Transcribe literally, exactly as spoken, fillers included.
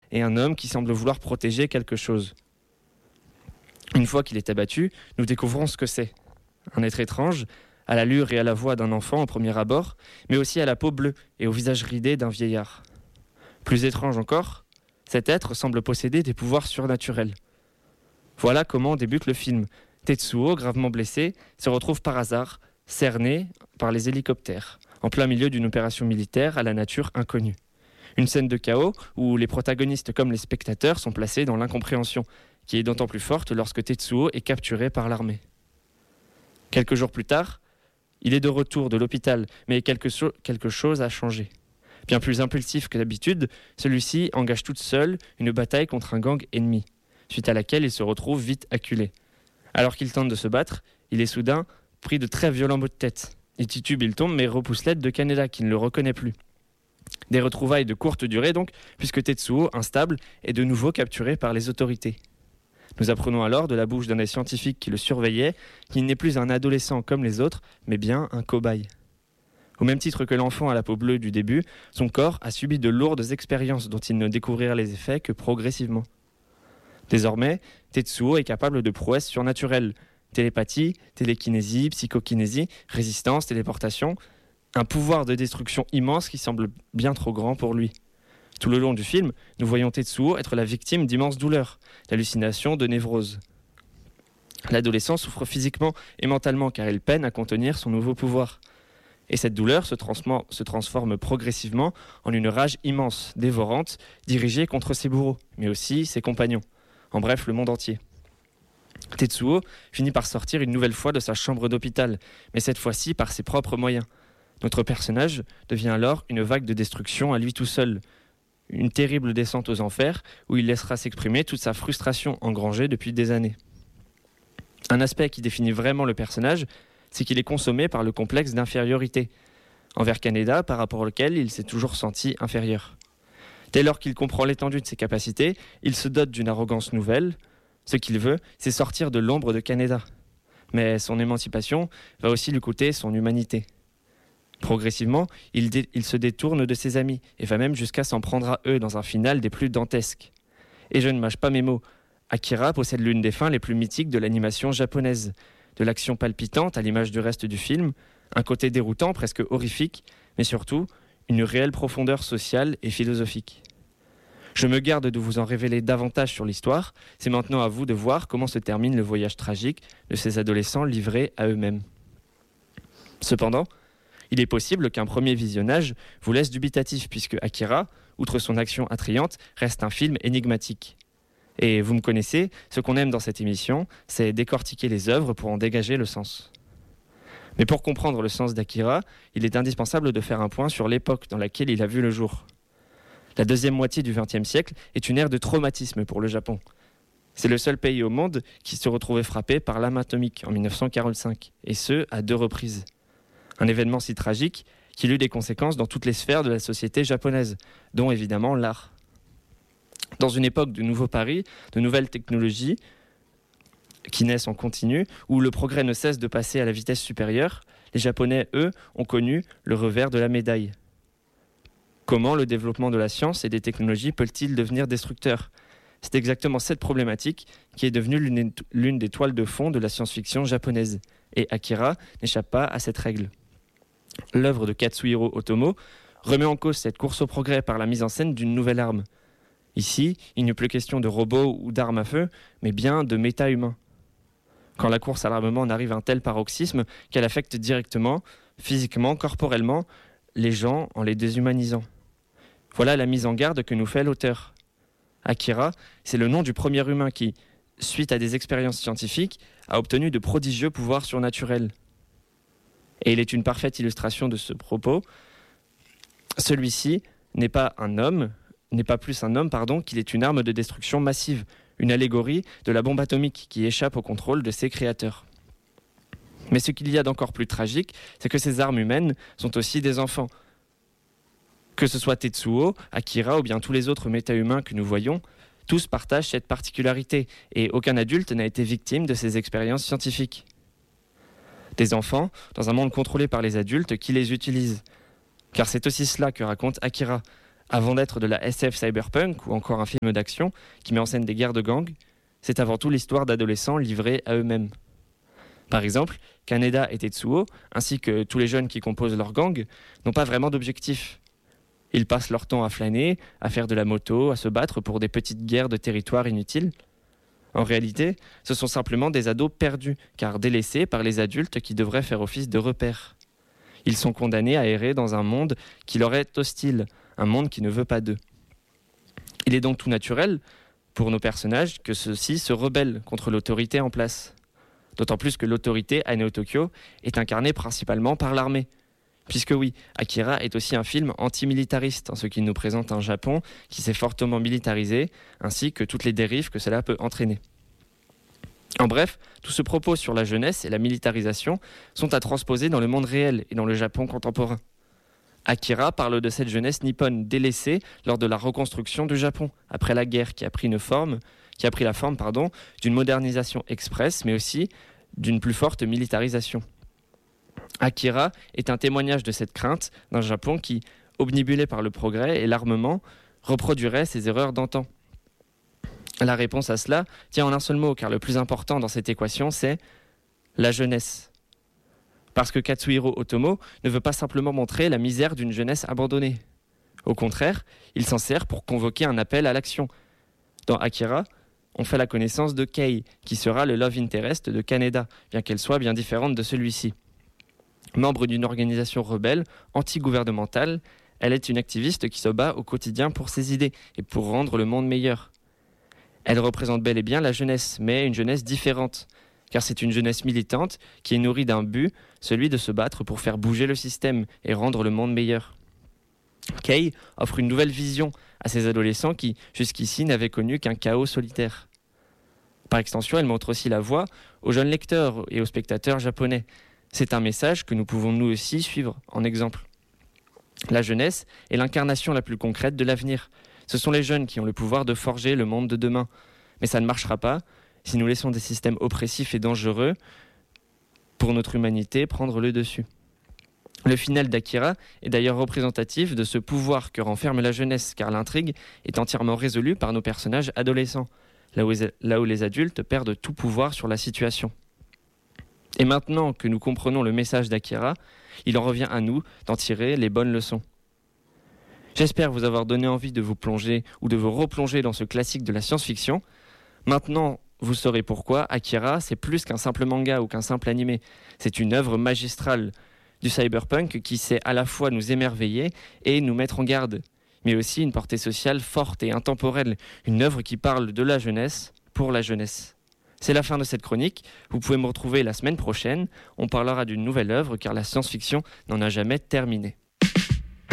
et un homme qui semble vouloir protéger quelque chose. Une fois qu'il est abattu, nous découvrons ce que c'est. Un être étrange, à l'allure et à la voix d'un enfant au premier abord, mais aussi à la peau bleue et au visage ridé d'un vieillard. Plus étrange encore, cet être semble posséder des pouvoirs surnaturels. Voilà comment débute le film. Tetsuo, gravement blessé, se retrouve par hasard, cerné par les hélicoptères, en plein milieu d'une opération militaire à la nature inconnue. Une scène de chaos où les protagonistes comme les spectateurs sont placés dans l'incompréhension, qui est d'autant plus forte lorsque Tetsuo est capturé par l'armée. Quelques jours plus tard, il est de retour de l'hôpital, mais quelque, so- quelque chose a changé. Bien plus impulsif que d'habitude, celui-ci engage toute seule une bataille contre un gang ennemi, suite à laquelle il se retrouve vite acculé. Alors qu'il tente de se battre, il est soudain pris de très violents maux de tête. Il titube, il tombe, mais repousse l'aide de Kaneda, qui ne le reconnaît plus. Des retrouvailles de courte durée donc, puisque Tetsuo, instable, est de nouveau capturé par les autorités. Nous apprenons alors de la bouche d'un des scientifiques qui le surveillait qu'il n'est plus un adolescent comme les autres, mais bien un cobaye. Au même titre que l'enfant à la peau bleue du début, son corps a subi de lourdes expériences dont il ne découvrira les effets que progressivement. Désormais, Tetsuo est capable de prouesses surnaturelles, télépathie, télékinésie, psychokinésie, résistance, téléportation, un pouvoir de destruction immense qui semble bien trop grand pour lui. Tout le long du film, nous voyons Tetsuo être la victime d'immenses douleurs, d'hallucinations, de névroses. L'adolescent souffre physiquement et mentalement car il peine à contenir son nouveau pouvoir. Et cette douleur se, transforme, se transforme progressivement en une rage immense, dévorante, dirigée contre ses bourreaux, mais aussi ses compagnons. En bref, le monde entier. Tetsuo finit par sortir une nouvelle fois de sa chambre d'hôpital, mais cette fois-ci par ses propres moyens. Notre personnage devient alors une vague de destruction à lui tout seul. Une terrible descente aux enfers où il laissera s'exprimer toute sa frustration engrangée depuis des années. Un aspect qui définit vraiment le personnage, c'est qu'il est consommé par le complexe d'infériorité, envers Kaneda par rapport auquel il s'est toujours senti inférieur. Dès lors qu'il comprend l'étendue de ses capacités, il se dote d'une arrogance nouvelle. Ce qu'il veut, c'est sortir de l'ombre de Kaneda. Mais son émancipation va aussi lui coûter son humanité. Progressivement, il, dé- il se détourne de ses amis et va même jusqu'à s'en prendre à eux dans un final des plus dantesques. Et je ne mâche pas mes mots. Akira possède l'une des fins les plus mythiques de l'animation japonaise. De l'action palpitante à l'image du reste du film, un côté déroutant, presque horrifique, mais surtout une réelle profondeur sociale et philosophique. Je me garde de vous en révéler davantage sur l'histoire, c'est maintenant à vous de voir comment se termine le voyage tragique de ces adolescents livrés à eux-mêmes. Cependant, il est possible qu'un premier visionnage vous laisse dubitatif puisque Akira, outre son action attrayante, reste un film énigmatique. Et vous me connaissez, ce qu'on aime dans cette émission, c'est décortiquer les œuvres pour en dégager le sens. Mais pour comprendre le sens d'Akira, il est indispensable de faire un point sur l'époque dans laquelle il a vu le jour. La deuxième moitié du vingtième siècle est une ère de traumatisme pour le Japon. C'est le seul pays au monde qui se retrouvait frappé par l'arme atomique en dix-neuf cent quarante-cinq, et ce, à deux reprises. Un événement si tragique qu'il eut des conséquences dans toutes les sphères de la société japonaise, dont évidemment l'art. Dans une époque de nouveaux paris, de nouvelles technologies qui naissent en continu, où le progrès ne cesse de passer à la vitesse supérieure, les Japonais, eux, ont connu le revers de la médaille. Comment le développement de la science et des technologies peut-il devenir destructeur ? C'est exactement cette problématique qui est devenue l'une, l'une des toiles de fond de la science-fiction japonaise. Et Akira n'échappe pas à cette règle. L'œuvre de Katsuhiro Otomo remet en cause cette course au progrès par la mise en scène d'une nouvelle arme. Ici, il n'est plus question de robots ou d'armes à feu, mais bien de méta-humains. Quand la course à l'armement n'arrive à un tel paroxysme qu'elle affecte directement, physiquement, corporellement, les gens en les déshumanisant. Voilà la mise en garde que nous fait l'auteur. Akira, c'est le nom du premier humain qui, suite à des expériences scientifiques, a obtenu de prodigieux pouvoirs surnaturels. Et il est une parfaite illustration de ce propos. Celui-ci n'est pas un homme, n'est pas plus un homme, pardon, qu'il est une arme de destruction massive, une allégorie de la bombe atomique qui échappe au contrôle de ses créateurs. Mais ce qu'il y a d'encore plus tragique, c'est que ces armes humaines sont aussi des enfants. Que ce soit Tetsuo, Akira ou bien tous les autres méta-humains que nous voyons, tous partagent cette particularité et aucun adulte n'a été victime de ces expériences scientifiques. Des enfants, dans un monde contrôlé par les adultes qui les utilisent. Car c'est aussi cela que raconte Akira. Avant d'être de la S F cyberpunk ou encore un film d'action qui met en scène des guerres de gangs, c'est avant tout l'histoire d'adolescents livrés à eux-mêmes. Par exemple, Kaneda et Tetsuo, ainsi que tous les jeunes qui composent leur gang, n'ont pas vraiment d'objectif. Ils passent leur temps à flâner, à faire de la moto, à se battre pour des petites guerres de territoire inutiles. En réalité, ce sont simplement des ados perdus, car délaissés par les adultes qui devraient faire office de repères. Ils sont condamnés à errer dans un monde qui leur est hostile, un monde qui ne veut pas d'eux. Il est donc tout naturel, pour nos personnages, que ceux-ci se rebellent contre l'autorité en place. D'autant plus que l'autorité à Neo-Tokyo est incarnée principalement par l'armée. Puisque oui, Akira est aussi un film antimilitariste, en ce qu'il nous présente un Japon qui s'est fortement militarisé, ainsi que toutes les dérives que cela peut entraîner. En bref, tout ce propos sur la jeunesse et la militarisation sont à transposer dans le monde réel et dans le Japon contemporain. Akira parle de cette jeunesse nippone délaissée lors de la reconstruction du Japon, après la guerre qui a pris une forme, qui a pris la forme pardon, d'une modernisation express, mais aussi d'une plus forte militarisation. Akira est un témoignage de cette crainte d'un Japon qui, obnubilé par le progrès et l'armement, reproduirait ses erreurs d'antan. La réponse à cela tient en un seul mot, car le plus important dans cette équation, c'est la jeunesse. Parce que Katsuhiro Otomo ne veut pas simplement montrer la misère d'une jeunesse abandonnée. Au contraire, il s'en sert pour convoquer un appel à l'action. Dans Akira, on fait la connaissance de Kei, qui sera le love interest de Kaneda, bien qu'elle soit bien différente de celui-ci. Membre d'une organisation rebelle, anti-gouvernementale, elle est une activiste qui se bat au quotidien pour ses idées et pour rendre le monde meilleur. Elle représente bel et bien la jeunesse, mais une jeunesse différente, car c'est une jeunesse militante qui est nourrie d'un but, celui de se battre pour faire bouger le système et rendre le monde meilleur. Kei offre une nouvelle vision à ces adolescents qui, jusqu'ici, n'avaient connu qu'un chaos solitaire. Par extension, elle montre aussi la voie aux jeunes lecteurs et aux spectateurs japonais. C'est un message que nous pouvons nous aussi suivre en exemple. La jeunesse est l'incarnation la plus concrète de l'avenir. Ce sont les jeunes qui ont le pouvoir de forger le monde de demain. Mais ça ne marchera pas si nous laissons des systèmes oppressifs et dangereux pour notre humanité prendre le dessus. Le final d'Akira est d'ailleurs représentatif de ce pouvoir que renferme la jeunesse, car l'intrigue est entièrement résolue par nos personnages adolescents, là où, là où les adultes perdent tout pouvoir sur la situation. Et maintenant que nous comprenons le message d'Akira, il en revient à nous d'en tirer les bonnes leçons. J'espère vous avoir donné envie de vous plonger ou de vous replonger dans ce classique de la science-fiction. Maintenant, vous saurez pourquoi Akira, c'est plus qu'un simple manga ou qu'un simple animé. C'est une œuvre magistrale du cyberpunk qui sait à la fois nous émerveiller et nous mettre en garde, mais aussi une portée sociale forte et intemporelle, une œuvre qui parle de la jeunesse pour la jeunesse. C'est la fin de cette chronique. Vous pouvez me retrouver la semaine prochaine. On parlera d'une nouvelle œuvre car la science-fiction n'en a jamais terminé.